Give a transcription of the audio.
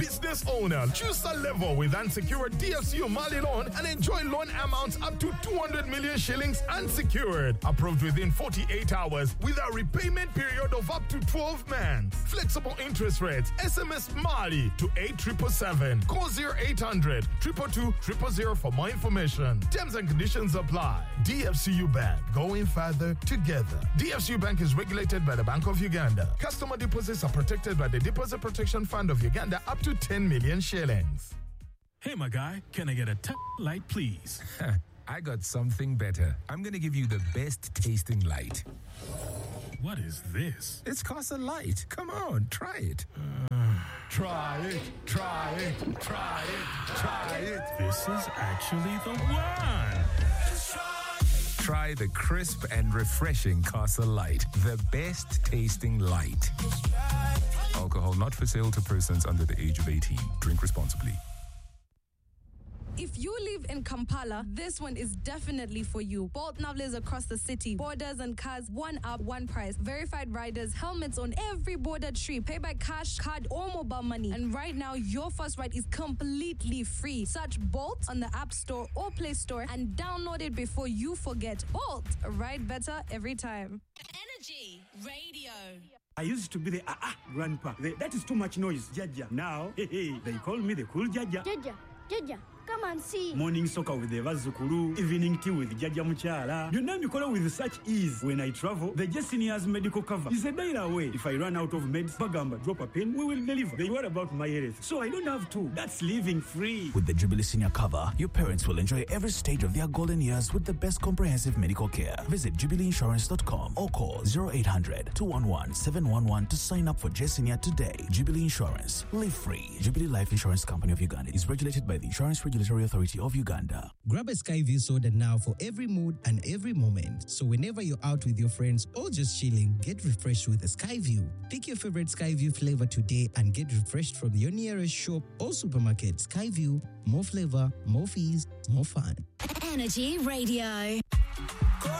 business owner. Choose a level with unsecured DFCU Mali loan and enjoy loan amounts up to 200 million shillings unsecured. Approved within 48 hours with a repayment period of up to 12 months. Flexible interest rates. SMS Mali to 8777. Call 0800 222 000 for more information. Terms and conditions apply. DFCU Bank. Going further together. DFCU Bank is regulated by the Bank of Uganda. Customer deposits are protected by the Deposit Protection Fund of Uganda up to 10 million shillings. Hey, my guy, can I get a light, please? I got something better. I'm going to give you the best tasting light. What is this? It's Casa Light. Come on, try it. Try it, try it, try it, try it. This is actually the one. Try the crisp and refreshing Casa Light, the best tasting light. Alcohol not for sale to persons under the age of 18. Drink responsibly. If you live in Kampala, this one is definitely for you. Bolt Navlers across the city. Borders and cars, one up, one price. Verified riders, helmets on every border tree. Pay by cash, card, or mobile money. And right now, your first ride is completely free. Search Bolt on the App Store or Play Store and download it before you forget. Bolt, ride better every time. Energy Radio. I used to be the grandpa. That is too much noise, Jaja. Now, they call me the cool Jaja. Jaja, come and see. Morning soccer with the Vazukuru, evening tea with Jaja Muchala. You know me call with such ease. When I travel, the Seniors medical cover is a day away. If I run out of meds, Bagamba, drop a pin, we will deliver. They worry about my health, so I don't have to. That's living free. With the Jubilee Senior Cover, your parents will enjoy every stage of their golden years with the best comprehensive medical care. Visit jubileeinsurance.com or call 0800 211 711 to sign up for Senior today. Jubilee Insurance. Live free. Jubilee Life Insurance Company of Uganda is regulated by the Insurance Regulatory Authority of Uganda. Grab a Skyview soda now for every mood and every moment. So whenever you're out with your friends or just chilling, get refreshed with a Skyview. Pick your favorite Skyview flavor today and get refreshed from your nearest shop or supermarket. Skyview, more flavor, more fees, more fun. Energy Radio.